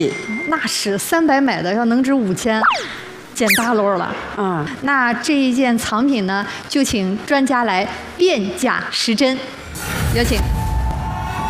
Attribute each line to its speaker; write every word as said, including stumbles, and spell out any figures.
Speaker 1: 那是三百买的，要能值五千，捡大漏了。
Speaker 2: 啊，
Speaker 1: 那这一件藏品呢，就请专家来辨假识真，有请。